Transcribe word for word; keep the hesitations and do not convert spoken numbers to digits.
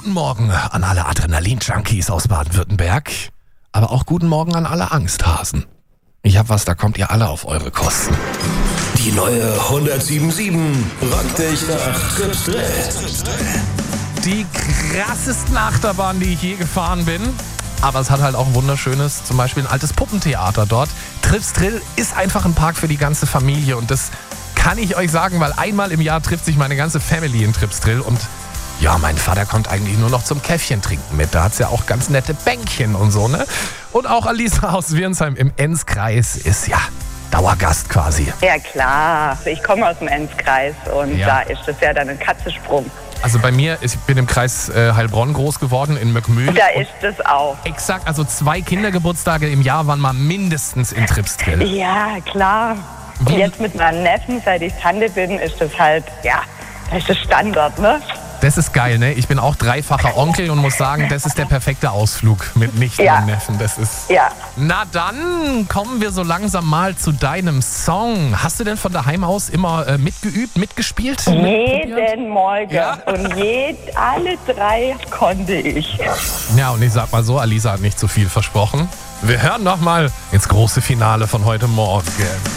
Guten Morgen an alle Adrenalin-Junkies aus Baden-Württemberg, aber auch guten Morgen an alle Angsthasen. Ich hab was, da kommt ihr alle auf eure Kosten. Die neue hundertsieben sieben rockt dich nach Trips Drill. Die krassesten Achterbahnen, die ich je gefahren bin. Aber es hat halt auch ein wunderschönes, zum Beispiel ein altes Puppentheater dort. Trips Drill ist einfach ein Park für die ganze Familie und das kann ich euch sagen, weil einmal im Jahr trifft sich meine ganze Family in Trips Drill und ja, mein Vater kommt eigentlich nur noch zum Käffchen trinken mit. Da hat's ja auch ganz nette Bänkchen und so, ne? Und auch Alisa aus Wirnsheim im Enzkreis ist ja Dauergast quasi. Ja klar, ich komme aus dem Enzkreis und Ja. da ist das ja dann ein Katzensprung. Also bei mir, ich bin im Kreis äh, Heilbronn groß geworden, in Möckmühl. Da ist das auch. Exakt, also zwei Kindergeburtstage im Jahr waren mal mindestens in Trips Drill. Ja, klar. Und jetzt mit meinem Neffen, seit ich Tante bin, ist das halt, ja, das ist das Standard, ne? Das ist geil, ne? Ich bin auch dreifacher Onkel und muss sagen, das ist der perfekte Ausflug mit Nichten Ja. und Neffen. Das ist. Ja. Na dann kommen wir so langsam mal zu deinem Song. Hast du denn von daheim aus immer äh, mitgeübt, mitgespielt? mitprobiert? Jeden Morgen. Ja? Und jed, alle drei konnte ich. Ja, und ich sag mal so, Alisa hat nicht zu viel versprochen. Wir hören noch mal ins große Finale von heute Morgen.